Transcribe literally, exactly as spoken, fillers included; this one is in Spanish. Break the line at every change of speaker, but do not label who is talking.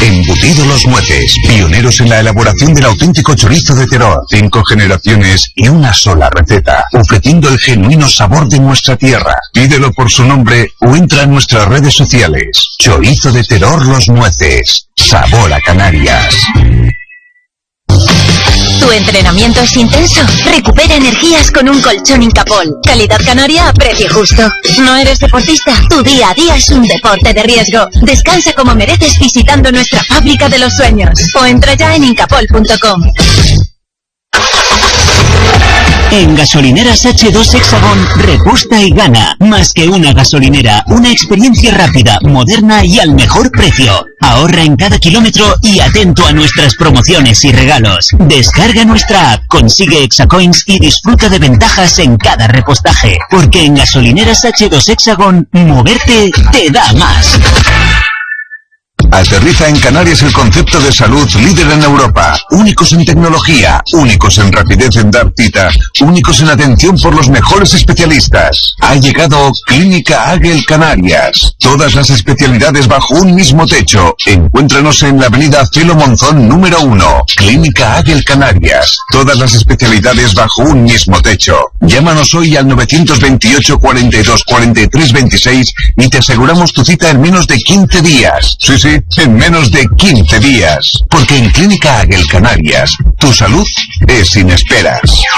Embutido Los Mueces, pioneros en la elaboración del auténtico chorizo de Teror. Cinco generaciones y una sola receta, ofreciendo el genuino sabor de nuestra tierra. Pídelo por su nombre o entra en nuestras redes sociales. Chorizo de Teror Los Mueces. Sabor a Canarias.
¿Tu entrenamiento es intenso? Recupera energías con un colchón Incapol. Calidad canaria a precio justo. ¿No eres deportista? Tu día a día es un deporte de riesgo. Descansa como mereces visitando nuestra fábrica de los sueños. O entra ya en incapol punto com.
En Gasolineras hache dos Hexagon, repuesta y gana. Más que una gasolinera, una experiencia rápida, moderna y al mejor precio. Ahorra en cada kilómetro y atento a nuestras promociones y regalos. Descarga nuestra app, consigue Hexacoins y disfruta de ventajas en cada repostaje. Porque en Gasolineras hache dos Hexagon, moverte te da más.
Aterriza en Canarias el concepto de salud líder en Europa. Únicos en tecnología, únicos en rapidez en dar cita, únicos en atención por los mejores especialistas. Ha llegado Clínica Águel Canarias. Todas las especialidades bajo un mismo techo. Encuéntranos en la avenida Celo Monzón número uno. Clínica Águel Canarias. Todas las especialidades bajo un mismo techo. Llámanos hoy al novecientos veintiocho, cuarenta y dos, cuarenta y tres, veintiséis y te aseguramos tu cita en menos de quince días. Sí, sí, en menos de quince días. Porque en Clínica Águel Canarias, tu salud es sin esperas.